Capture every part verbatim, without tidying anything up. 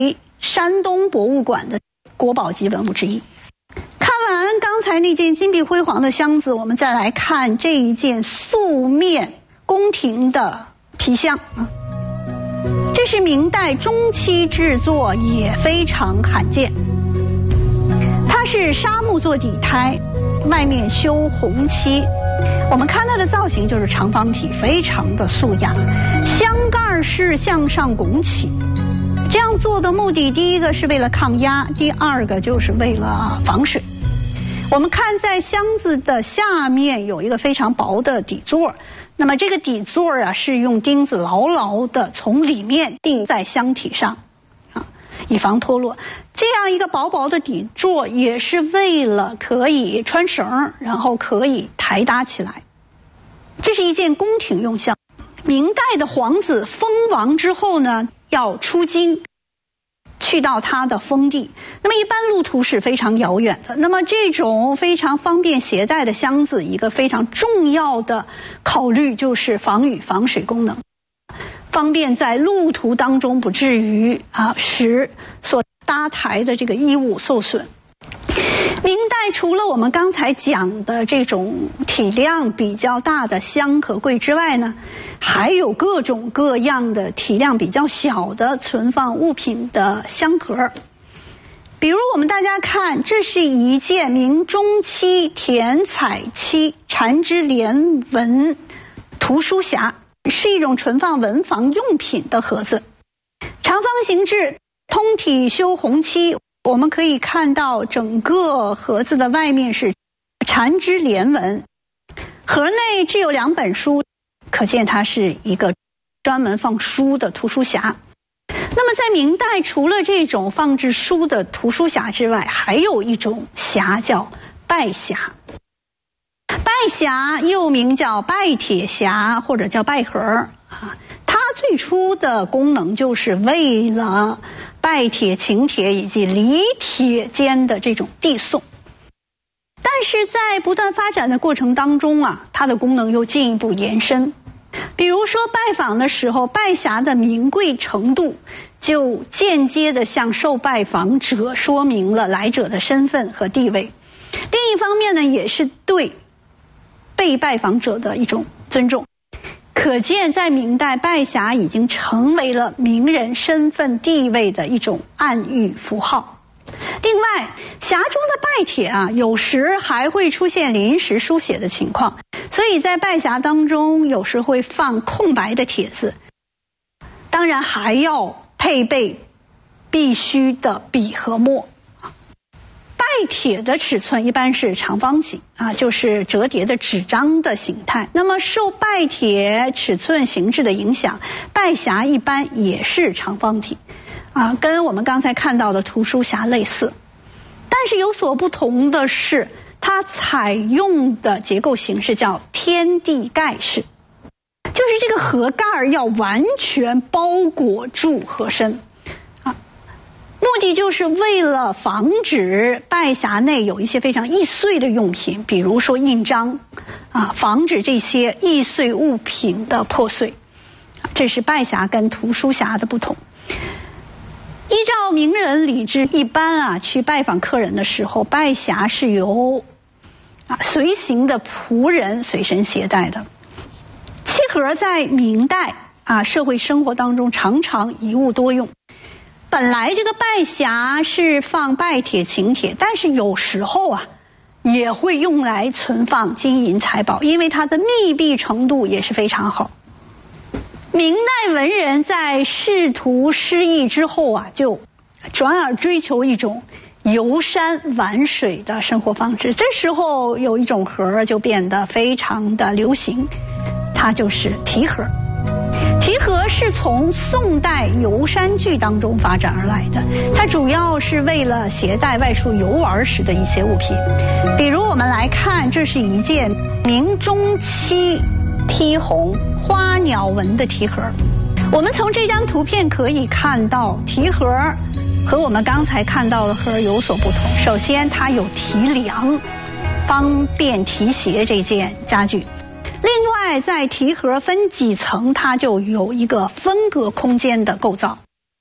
山东博物馆的国宝级文物之一。看完刚才那件金碧辉煌的箱子，我们再来看这一件素面宫廷的皮箱啊，这是明代中期制作，也非常罕见。它是纱木做底胎，外面修红漆。我们看它的造型就是长方体，非常的素雅。箱盖是向上拱起，这样做的目的，第一个是为了抗压，第二个就是为了防水。我们看在箱子的下面有一个非常薄的底座，那么这个底座啊是用钉子牢牢的从里面钉在箱体上啊，以防脱落。这样一个薄薄的底座也是为了可以穿绳，然后可以抬搭起来。这是一件宫廷用箱。明代的皇子封王之后呢，要出京去到他的封地，那么一般路途是非常遥远的，那么这种非常方便携带的箱子，一个非常重要的考虑就是防雨防水功能，方便在路途当中不至于啊使所搭台的这个衣物受损。明代除了我们刚才讲的这种体量比较大的箱和柜之外呢，还有各种各样的体量比较小的存放物品的箱盒。比如我们大家看，这是一件明中期填彩漆缠枝连纹图书匣，是一种存放文房用品的盒子，长方形制，通体修红漆。我们可以看到整个盒子的外面是缠枝连纹，盒内置有两本书，可见它是一个专门放书的图书匣。那么在明代，除了这种放置书的图书匣之外，还有一种匣叫拜匣。拜匣又名叫拜帖匣或者叫拜盒啊，它最初的功能就是为了拜帖、请帖以及礼帖间的这种递送。但是在不断发展的过程当中啊，它的功能又进一步延伸。比如说拜访的时候，拜匣的名贵程度就间接的向受拜访者说明了来者的身份和地位。另一方面呢，也是对被拜访者的一种尊重。可见在明代，拜匣已经成为了名人身份地位的一种暗喻符号。另外，匣中的拜帖啊，有时还会出现临时书写的情况，所以在拜匣当中有时会放空白的帖子，当然还要配备必须的笔和墨。拜帖的尺寸一般是长方形啊，就是折叠的纸张的形态。那么受拜帖尺寸形制的影响，拜匣一般也是长方体啊，跟我们刚才看到的图书匣类似。但是有所不同的是，它采用的结构形式叫天地盖式，就是这个盒盖要完全包裹住盒身。目的就是为了防止拜匣内有一些非常易碎的用品，比如说印章啊，防止这些易碎物品的破碎。这是拜匣跟图书匣的不同。依照名人礼制，一般啊去拜访客人的时候，拜匣是由啊随行的仆人随身携带的。漆盒在明代啊社会生活当中常常一物多用。本来这个拜匣是放拜帖、请帖，但是有时候啊也会用来存放金银财宝，因为它的密闭程度也是非常好。明代文人在仕途失意之后啊，就转而追求一种游山玩水的生活方式。这时候有一种盒就变得非常的流行，它就是提盒。提盒是从宋代游山具当中发展而来的，它主要是为了携带外出游玩时的一些物品。比如我们来看，这是一件明中期梯红花鸟纹的提盒。我们从这张图片可以看到，提盒和我们刚才看到的盒有所不同。首先它有提梁，方便提携这件家具。另外在提盒分几层，它就有一个分隔空间的构造。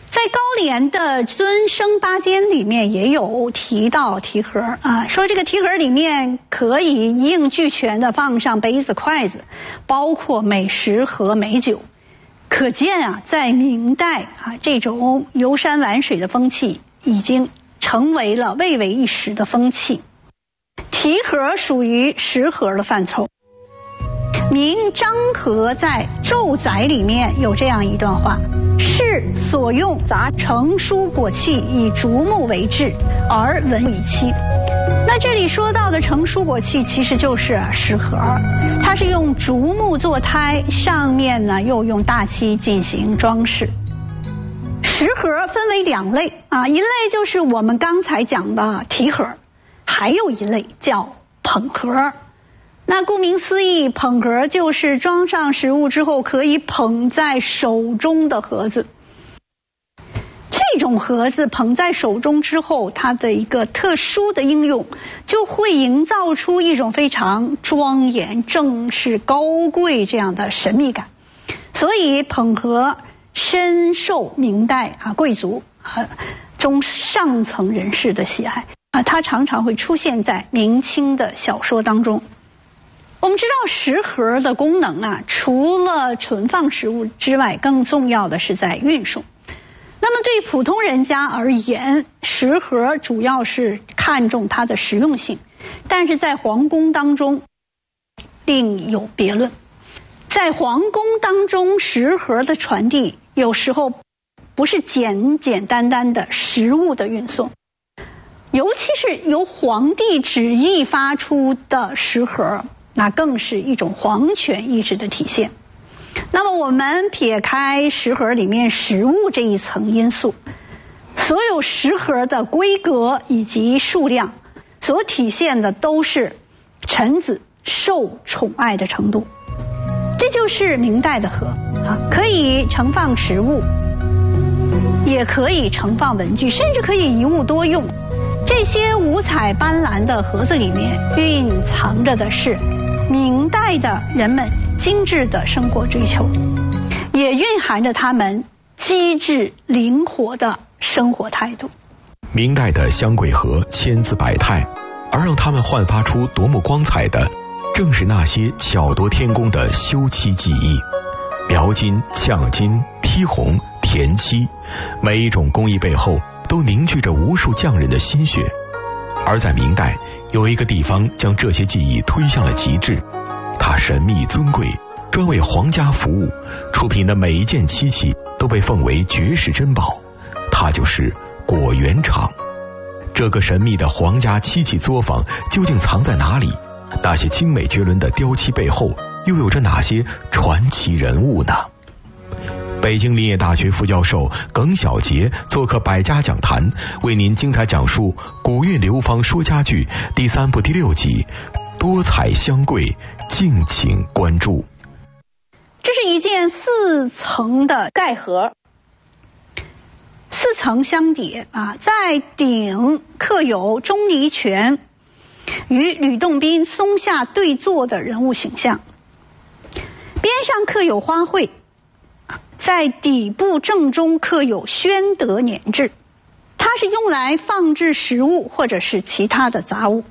在高廉的尊生八间里面也有提到提盒啊，说这个提盒里面可以一应俱全的放上杯子、筷子，包括美食和美酒。可见啊，在明代啊，这种游山玩水的风气已经成为了蔚为一时的风气。提盒属于食盒的范畴。明张和在《昼载》里面有这样一段话：士所用杂成书果器，以竹木为制，而文以漆。那这里说到的成书果器其实就是食盒，它是用竹木做胎，上面呢又用大漆进行装饰。食盒分为两类啊，一类就是我们刚才讲的提盒，还有一类叫捧盒。那顾名思义，捧盒就是装上食物之后可以捧在手中的盒子。这种盒子捧在手中之后，它的一个特殊的应用，就会营造出一种非常庄严、正式、高贵这样的神秘感。所以捧盒深受明代啊贵族啊中上层人士的喜爱啊，它常常会出现在明清的小说当中。我们知道食盒的功能啊，除了存放食物之外，更重要的是在运送。那么对普通人家而言，食盒主要是看重它的实用性，但是在皇宫当中另有别论。在皇宫当中，食盒的传递有时候不是简简单单的食物的运送，尤其是由皇帝旨意发出的食盒，那更是一种皇权意志的体现。那么我们撇开食盒里面食物这一层因素，所有食盒的规格以及数量所体现的都是臣子受宠爱的程度。这就是明代的盒啊，可以盛放食物，也可以盛放文具，甚至可以一物多用。这些五彩斑斓的盒子里面蕴藏着的是明代的人们精致的生活追求，也蕴含着他们机智灵活的生活态度。 明代的香桂盒千姿百态，而让他们焕发出夺目光彩的，正是那些巧夺天工的修漆技艺。描金、呛金、剔红、填漆，每一种工艺背后都凝聚着无数匠人的心血。而在明代，有一个地方将这些技艺推向了极致，它神秘尊贵，专为皇家服务，出品的每一件漆器都被奉为绝世珍宝，它就是果园厂。这个神秘的皇家漆器作坊究竟藏在哪里？那些精美绝伦的雕漆背后又有着哪些传奇人物呢？北京林业大学副教授耿小杰做客百家讲坛，为您精彩讲述《古韵流芳说家具》第三部第六集多彩香桂，敬请关注。 这是一件四层的盖盒，四层相叠啊，在顶刻有钟离权与吕洞宾松下对坐的人物形象，边上刻有花卉，在底部正中刻有宣德年制，它是用来放置食物或者是其他的杂物。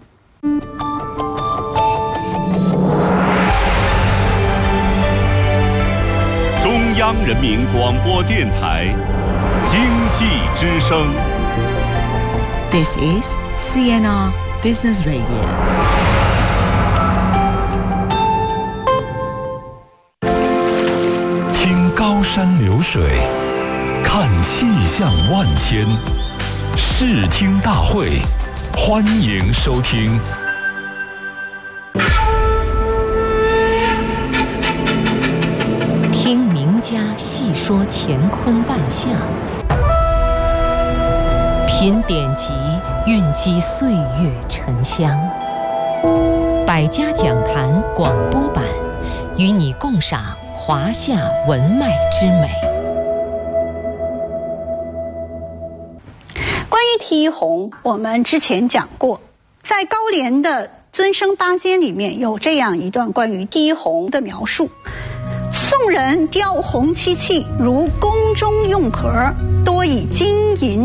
中央人民广播电台经济之声。 This is C N R Business Radio。 听高山流水，看气象万千，视听大会，欢迎收听。 听名家细说乾坤万象，品典籍，蕴积岁月沉香。百家讲坛广播版，与你共赏华夏文脉之美。 关于剔红，我们之前讲过，在高廉的尊生八间里面有这样一段关于剔红的描述。宋人雕红漆器，如公中用盒，多以金银